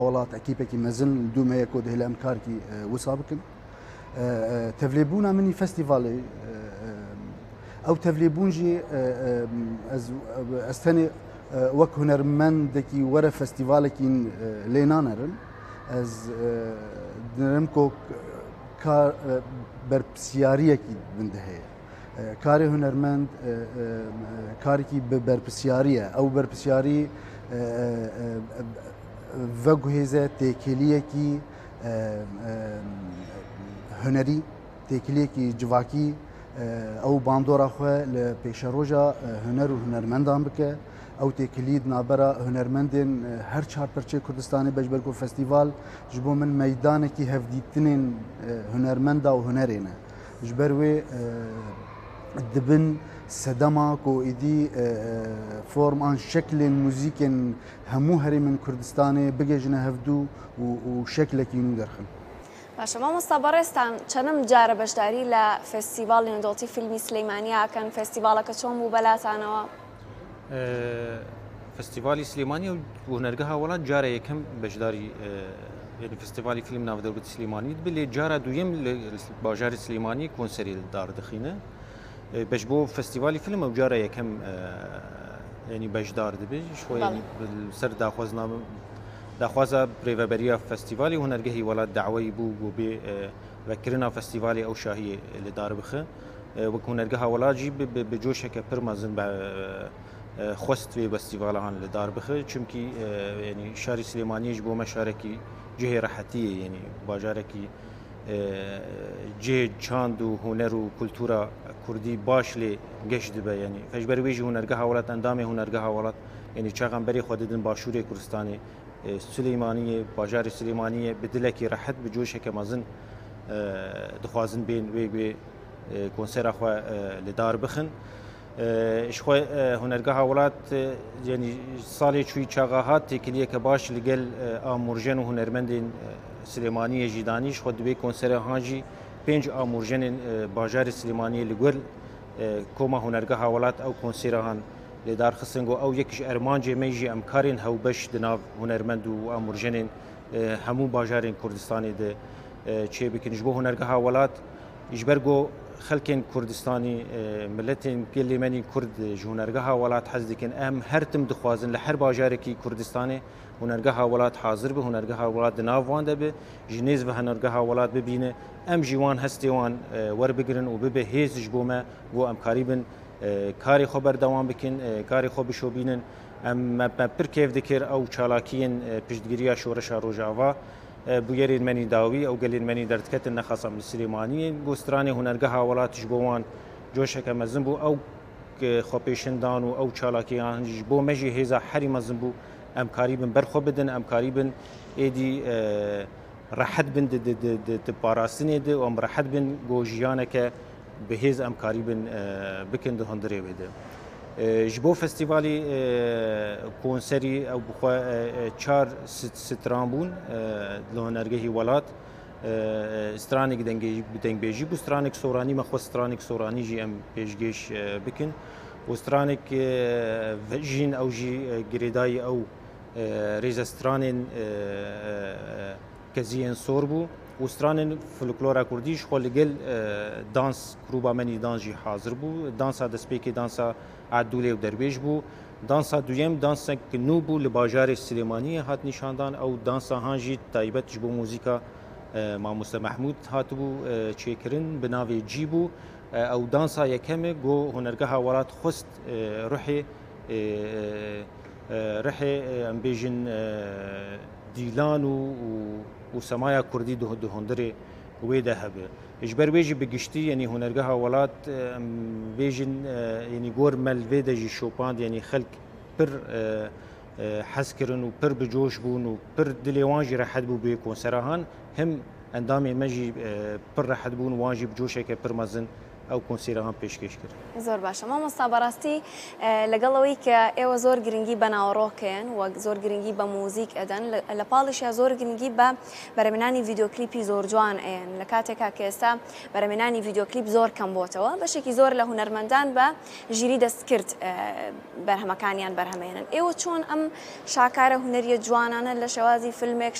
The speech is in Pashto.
ولات اكيبكي مازن دوما يكود هلا امكاركي وسابقا تفليبونا مني فestivalي او تفليبونجي استني وك هنرمندكي ورا فestivalكي لينانرن از درمكو کار برپسیاریکی بنده هی کاری هنرمند کاری کی برپسیاریه او برپسیاری وجهزه تکلیه کی هنری تکلیه کی جواکی او باندورا خو لپیشروجا هنر و هنرمندان بکه او تکلید نابرا هنرمندین هر چهار پرچه کردستانی بجبرگو فستیوال جبو من میدان کی هفدیتنین هنرمندا و هنرینه جبروی دبن سدما کو ایدی فرم آن شکل موزیک همو هری من کردستانی بگجنه هفدو و شکل کی نو درخن باشه ما مستبرستان چنم جاره بشداری لفستیوال ندوتی فیلمی سلیمانی کن فستیوالا که چون مبلاتانه فستیوالی سلیمانی و هنرگاه ولات جاره یکم بجداری يعني فستیوالی فیلم ناو دولت سلیمانی بلی جاره دویم باجار سلیمانی کنسری دار دخینه بجبو فستیوالی فیلم و جاره یکم يعني بجدار دبی شوي يعني بالسر داخوازا بريفابريا فستیوالی هنرگاهی ولات دعوی بو و به وکرنا فستیوالی او شاهی لدار بخه و هنرگاه ولات جی بجوشه که پرمازن خست في فستیوالان لدار بخه چونکی يعني شاري سليمانية جبو مشاركي جهة راحتية يعني باجاركي جهة چاند و هنر و كولتورا كردي باش لي گشت به يعني فجبر ويجي هنرگاه ولات اندامي هنرگاه ولات يعني چاقم بري خوددن باشوري كردستاني سليمانية باجار سليمانية بدلكي راحت بجوشه كمازن دخوازن بين وي كونسير اخوا لدار بخن اشخوا هنرگاه ولات يعني سالي شوي چاغاهات تكليه كباش لقل امورجن و هنرمندين سليمانيه جيداني شخوا دبي كونسر هاجي بنج امورجن باجار سليمانيه لقل كوما هنرگاه ولات او كونسرهان لدار خصنگو او يكش ارمانجي ميجي امكارين هو بش دناف هنرمند و امورجن همو باجارين كردستاني ده چه بكنجبو هنرگاه ولات اجبرگو خلكين كردستاني ملتين بيليماني كرد جونرگها ولات حزدكن ام هرتم دخوازن لحر باجاركي كردستاني هنرگها ولات حاضر به هنرگها ولات ناوان ده جنيز به هنرگها ولات ببينه ام جوان هستيوان ور بگرن و ببه هيز جبوما و ام قريبن كاري خبر دوام بكن كاري خو بشوبينن ام پر كيف ذكر او چالاكين پشتگيريا شورشا روجاوا بويرين مني داوي او قالين مني درتكت نخاصه من السليماني بوستراني هنرگها ولات جبوان جوشك مزنبو او خوبيشن دانو او چالاكيان جبو مجي هزا حري مزنبو ام قريبن برخو بدن ام قريبن ايدي راحت بن د باراستني د ام راحت بن گوجيانك بهز ام قريبن بكن د هندري بده جبو فستیوالی کنسری او بخوا چار سترامبون لهنرگاهی ولات استرانک دنگ بیجی بو استرانک سورانی مخو استرانک سورانی جی ام پیشگیش بکن و استرانک جین او جی گریدای او ریز استرانین کزین سوربو و استرانین فولکلورا کردیش خو لگل دانس کروبا منی دانس جی حاضر بو دانسا دسپیکی دانسا عدوله و درویش بو دانسا دویم دانسا نوبو لباجار سلیمانی هات نشاندان او دانسا هانجی تایبت جبو موزیکا ماموسا محمود هات بو چیکرین بناوی جیبو او دانسا یکمه گو هنرگاه ولات خست روحی ام بیجن دیلان و سمایا کردی دو هندره ويدا هبه اجبر ويجي بقشتي يعني هنرجها ولات بيجن يعني جور مال فيدا جي شوباند يعني خلق بر حسكرن وبر بجوش بون وبر دليوانجي راح بو بكونسرهان هم اندامي مجي بر راح بون واجي بجوشه كبر مزن ئەو کۆنسیرەوان پێشکەش کرد. زۆر باشە مامۆستا بەڕاستی لەگەڵەوەی کە ئێوە زۆر گرنگی بە ناوەڕۆکەن وەک زۆر گرنگی بە موزیک ئەدەن لە پاڵیشە زۆر گرنگی بە بەرهەمهێنانی ڤیدیۆکلیپی زۆر جوان ئەیەن لە کاتێکا کە ئێستا بەرهەمهێنانی ڤیدیۆکلیپ زۆر کەم بۆتەوە بەشێکی زۆر لە هونەرمەندان بە ژیری دەست کرد بەرهەمەکانیان بەرهەمهێنن ئێوە چۆن ئەم شاکارە هونەریە جوانانە لە شێوازی فیلمێک